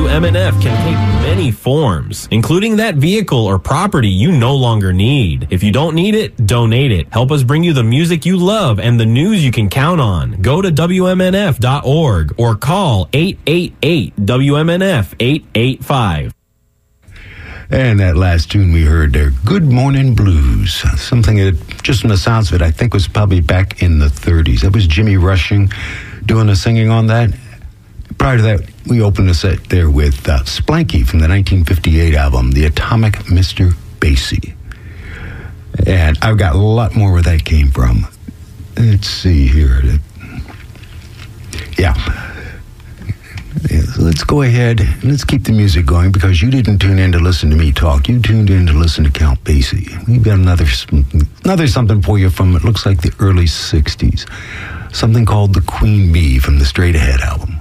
WMNF can take many forms, including that vehicle or property you no longer need. If you don't need it, donate it. Help us bring you the music you love and the news you can count on. Go to WMNF.org or call 888-WMNF-885. And that last tune we heard there, Good Morning Blues, something that, just from the sounds of it, I think was probably back in the 30s. That was Jimmy Rushing doing the singing on that. Prior to that, we opened the set there with Splanky from the 1958 album, The Atomic Mr. Basie. And I've got a lot more where that came from. Let's see here. Yeah, so let's go ahead and let's keep the music going, because you didn't tune in to listen to me talk. You tuned in to listen to Count Basie. We've got another something for you from, it looks like, the early 60s. Something called The Queen Bee from the Straight Ahead album.